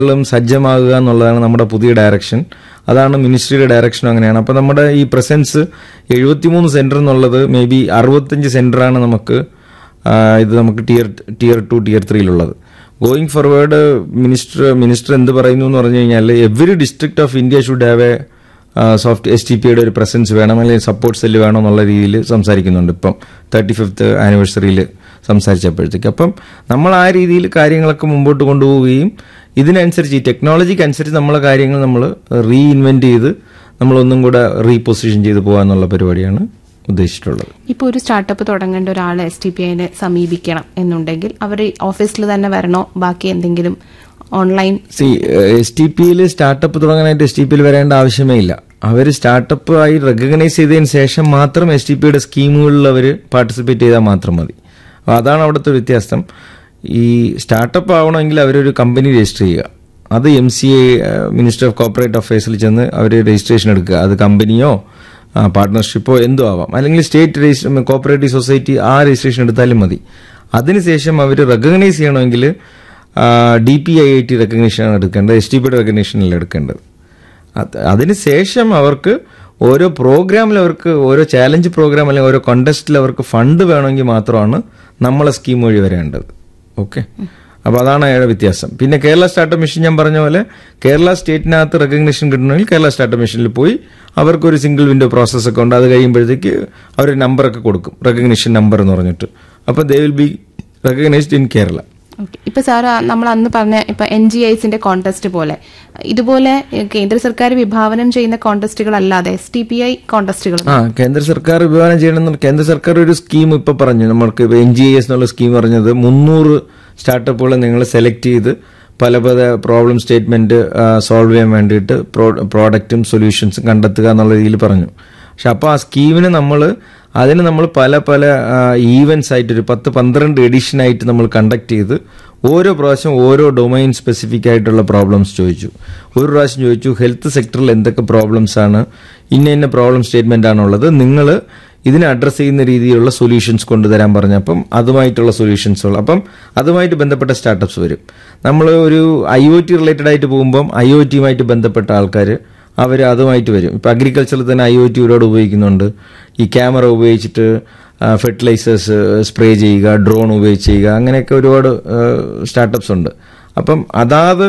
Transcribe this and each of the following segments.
സജ്ജമാകുക എന്നുള്ളതാണ് നമ്മുടെ പുതിയ ഡയറക്ഷൻ. അതാണ് മിനിസ്ട്രിയുടെ ഡയറക്ഷനും അങ്ങനെയാണ്. അപ്പോൾ നമ്മുടെ ഈ പ്രസൻസ് 73 സെന്റർ എന്നുള്ളത് മേ ബി 65 സെന്ററാണ് നമുക്ക് നമുക്ക് tear 2 tear 3യിലുള്ളത്. Going forward minister എന്ത് പറയുന്നു എന്ന് പറഞ്ഞു കഴിഞ്ഞാൽ every district of India should have A soft STPയുടെ ഒരു പ്രസൻസ് വേണം, അല്ലെങ്കിൽ സപ്പോർട്ട് സെല്ല് വേണം എന്നുള്ള രീതിയിൽ സംസാരിക്കുന്നുണ്ട്. ഇപ്പം 35th ആനിവേഴ്സറിയിൽ സംസാരിച്ചപ്പോഴത്തേക്ക്. അപ്പം നമ്മൾ ആ രീതിയിൽ കാര്യങ്ങളൊക്കെ മുമ്പോട്ട് കൊണ്ടുപോവുകയും ഇതിനനുസരിച്ച് ഈ ടെക്നോളജിക്ക് അനുസരിച്ച് നമ്മളെ കാര്യങ്ങൾ നമ്മൾ റീഇൻവെന്റ് ചെയ്ത് നമ്മളൊന്നും കൂടെ റീപൊസിഷൻ ചെയ്ത് പോകാന്നുള്ള പരിപാടിയാണ് ഉദ്ദേശിച്ചിട്ടുള്ളത്. ഇപ്പോൾ ഒരു സ്റ്റാർട്ടപ്പ് തുടങ്ങേണ്ട ഒരാൾ STPIനെ സമീപിക്കണം എന്നുണ്ടെങ്കിൽ അവർ ഓഫീസിൽ തന്നെ വരണോ, ബാക്കി എന്തെങ്കിലും ഓൺലൈൻ? STPയിൽ സ്റ്റാർട്ടപ്പ് തുടങ്ങാനായിട്ട് STPയിൽ വരേണ്ട ആവശ്യമേ ഇല്ല. അവർ സ്റ്റാർട്ടപ്പ് ആയി റെക്കഗ്നൈസ് ചെയ്തതിന് ശേഷം മാത്രം STPയുടെ സ്കീമുകളിൽ അവർ പാർട്ടിസിപ്പേറ്റ് ചെയ്താൽ മാത്രം മതി. അപ്പോൾ അതാണ് അവിടുത്തെ വ്യത്യാസം. ഈ സ്റ്റാർട്ടപ്പ് ആവണമെങ്കിൽ അവരൊരു കമ്പനി രജിസ്റ്റർ ചെയ്യുക. അത് MCA മിനിസ്റ്റർ ഓഫ് കോർപ്പറേറ്റ് അഫയേഴ്സിൽ ചെന്ന് അവർ രജിസ്ട്രേഷൻ എടുക്കുക. അത് കമ്പനിയോ പാർട്ട്ണർഷിപ്പോ എന്തോ ആവാം, അല്ലെങ്കിൽ സ്റ്റേറ്റ് കോപ്പറേറ്റീവ് സൊസൈറ്റി ആ രജിസ്ട്രേഷൻ എടുത്താലും മതി. അതിനുശേഷം അവർ റെക്കഗ്നൈസ് ചെയ്യണമെങ്കിൽ DPIIT റെക്കഗ്നീഷനാണ് എടുക്കേണ്ടത്, STPയുടെ റെക്കഗ്നീഷനല്ല എടുക്കേണ്ടത്. അതിനുശേഷം അവർക്ക് ഓരോ പ്രോഗ്രാമിൽ അവർക്ക് ഓരോ ചാലഞ്ച് പ്രോഗ്രാം അല്ലെങ്കിൽ ഓരോ കോണ്ടസ്റ്റിൽ അവർക്ക് ഫണ്ട് വേണമെങ്കിൽ മാത്രമാണ് നമ്മളെ സ്കീം വഴി വരേണ്ടത്. ഓക്കെ, അപ്പോൾ അതാണ് അയാളുടെ വ്യത്യാസം. പിന്നെ കേരള സ്റ്റാർട്ടപ്പ് മിഷൻ ഞാൻ പറഞ്ഞ പോലെ കേരള സ്റ്റേറ്റിനകത്ത് റെക്കഗ്നീഷൻ കിട്ടണമെങ്കിൽ കേരള സ്റ്റാർട്ടപ്പ് മിഷനിൽ പോയി അവർക്കൊരു സിംഗിൾ വിൻഡോ പ്രോസസ്സൊക്കെ ഉണ്ട്. അത് കഴിയുമ്പോഴത്തേക്ക് അവർ നമ്പറൊക്കെ കൊടുക്കും, റെക്കഗ്നീഷൻ നമ്പർ എന്ന് പറഞ്ഞിട്ട്. അപ്പോൾ they will be recognised in Kerala. ഇപ്പൊ സാർ നമ്മൾ അന്ന് പറഞ്ഞ ഇപ്പൊ NGISന്റെ കോൺടെസ്റ്റ് പോലെ ഇതുപോലെ കേന്ദ്ര സർക്കാർ വിഭാവനം ചെയ്യുന്ന കോൺടെസ്റ്റുകൾ അല്ലാതെ STPI കോൺടെസ്റ്റുകൾ കേന്ദ്ര സർക്കാർ വിഭാവനം ചെയ്യണം. കേന്ദ്ര സർക്കാർ ഒരു സ്കീം ഇപ്പൊ പറഞ്ഞു, നമ്മൾക്ക് NGIS എന്നുള്ള സ്കീം പറഞ്ഞത് 300 സ്റ്റാർട്ടപ്പുകളെ നിങ്ങൾ സെലക്ട് ചെയ്ത് പല പ്രോബ്ലം സ്റ്റേറ്റ്മെന്റ് സോൾവ് ചെയ്യാൻ വേണ്ടിയിട്ട് പ്രോഡക്റ്റും സൊല്യൂഷൻസും കണ്ടെത്തുക എന്നുള്ള രീതിയിൽ പറഞ്ഞു. പക്ഷെ അപ്പോൾ ആ സ്കീമിന് അതിന് നമ്മൾ പല ഈവൻസ് ആയിട്ട് ഒരു 10-12 എഡിഷൻ ആയിട്ട് നമ്മൾ കണ്ടക്ട് ചെയ്ത് ഓരോ പ്രാവശ്യം ഓരോ ഡൊമൈൻ സ്പെസിഫിക് ആയിട്ടുള്ള പ്രോബ്ലംസ് ചോദിച്ചു. ഒരു പ്രാവശ്യം ചോദിച്ചു ഹെൽത്ത് സെക്ടറിൽ എന്തൊക്കെ പ്രോബ്ലംസ് ആണ്, ഇന്ന പ്രോബ്ലം സ്റ്റേറ്റ്മെന്റ് ആണുള്ളത്, നിങ്ങൾ ഇതിനെ അഡ്രസ് ചെയ്യുന്ന രീതിയിലുള്ള സൊല്യൂഷൻസ് കൊണ്ടുതരാൻ പറഞ്ഞപ്പം അതുമായിട്ടുള്ള സൊല്യൂഷൻസുകൾ, അപ്പം അതുമായിട്ട് ബന്ധപ്പെട്ട സ്റ്റാർട്ടപ്സ് വരും. നമ്മൾ ഒരു IoT റിലേറ്റഡ് ആയിട്ട് പോകുമ്പം IoTയുമായിട്ട് ബന്ധപ്പെട്ട ആൾക്കാർ അവർ അതുമായിട്ട് വരും. ഇപ്പം അഗ്രികൾച്ചറിൽ തന്നെ IoT ഒരുപാട് ഉപയോഗിക്കുന്നുണ്ട്. ഈ ക്യാമറ ഉപയോഗിച്ചിട്ട് ഫെർട്ടിലൈസേഴ്സ് സ്പ്രേ ചെയ്യുക, ഡ്രോൺ ഉപയോഗിച്ച് ചെയ്യുക, അങ്ങനെയൊക്കെ ഒരുപാട് സ്റ്റാർട്ടപ്സ് ഉണ്ട്. അപ്പം അതാത്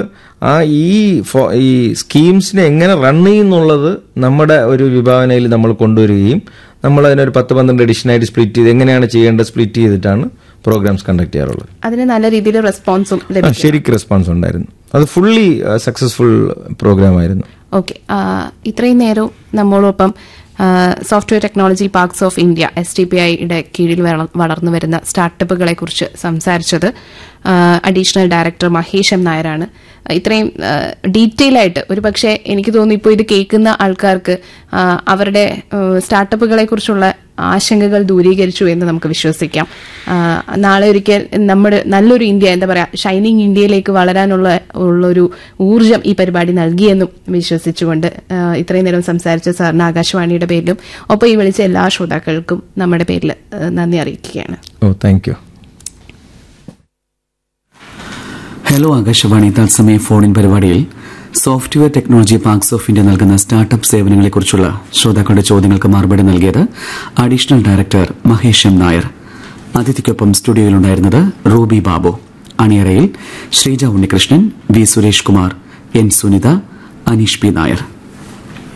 ഈ സ്കീംസിനെ എങ്ങനെ റൺ ചെയ്യുന്നുള്ളത് നമ്മുടെ ഒരു വിഭാവനയിൽ നമ്മൾ കൊണ്ടുവരികയും നമ്മൾ അതിനൊരു 10-12 എഡിഷനായിട്ട് സ്പ്ലിറ്റ് ചെയ്ത് എങ്ങനെയാണ് ചെയ്യേണ്ടത് സ്പ്ലിറ്റ് ചെയ്തിട്ടാണ് പ്രോഗ്രാംസ് കണ്ടക്ട് ചെയ്യാറുള്ളത്. അതിന് നല്ല രീതിയിൽ റെസ്പോൺസും ശരിക്കും റെസ്പോൺസ് ഉണ്ടായിരുന്നു. അത് ഫുള്ളി സക്സസ്ഫുൾ പ്രോഗ്രാം ആയിരുന്നു. ഓക്കെ, ഇത്രയും നേരം നമ്മളോടൊപ്പം software technology parks of India STPIയുടെ കീഴിൽ വളർന്നു വരുന്ന സ്റ്റാർട്ടപ്പുകളെ കുറിച്ച് സംസാരിച്ചത് അഡീഷണൽ ഡയറക്ടർ മഹേഷ് M. നായരാണ്. ഇത്രയും ഡീറ്റെയിൽ ആയിട്ട് ഒരുപക്ഷെ എനിക്ക് തോന്നുന്നു ഇപ്പോൾ ഇത് കേൾക്കുന്ന ആൾക്കാർക്ക് അവരുടെ സ്റ്റാർട്ടപ്പുകളെ കുറിച്ചുള്ള ആശങ്കകൾ ദൂരീകരിച്ചു എന്ന് നമുക്ക് വിശ്വസിക്കാം. നാളെ ഒരിക്കൽ നമ്മുടെ നല്ലൊരു ഇന്ത്യ, എന്താ പറയാ, ഷൈനിങ് ഇന്ത്യയിലേക്ക് വളരാനുള്ളൊരു ഊർജം ഈ പരിപാടി നൽകിയെന്നും വിശ്വസിച്ചുകൊണ്ട് ഇത്രയും നേരം സംസാരിച്ച സാറിന് ആകാശവാണിയുടെ പേരിലും ഒപ്പം ഈ വിളിച്ച എല്ലാ ശ്രോതാക്കൾക്കും നമ്മുടെ പേരിൽ നന്ദി അറിയിക്കുകയാണ്. Thank you. ഹലോ ആകാശവാണി തത്സമയ ഫോൺ ഇൻ പരിപാടിയിൽ software technology parks of India നൽകുന്ന സ്റ്റാർട്ടപ്പ് സേവനങ്ങളെക്കുറിച്ചുള്ള ശ്രോതാക്കളുടെ ചോദ്യങ്ങൾക്ക് മറുപടി നൽകിയത് additional director Mahesh M. Nair. അതിഥിക്കൊപ്പം സ്റ്റുഡിയോയിലുണ്ടായിരുന്നത് Ruby Babu. അണിയറയിൽ Sreeja Unnikrishnan, V. Suresh Kumar, N. Sunitha, Aneesh P. Nair.